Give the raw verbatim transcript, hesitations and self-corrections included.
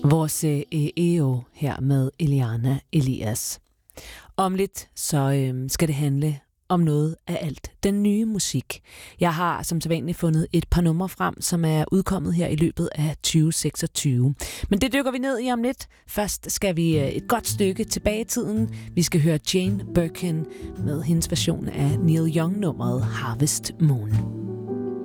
Vores E O her med Eliana Elias. Om lidt så øh, skal det handle om noget af alt den nye musik. Jeg har som sædvanligt fundet et par numre frem, som er udkommet her i løbet af tyve seksogtyve. Men det dykker vi ned i om lidt. Først skal vi øh, et godt stykke tilbage i tiden. Vi skal høre Jane Birkin med hendes version af Neil Young-nummeret Harvest Moon.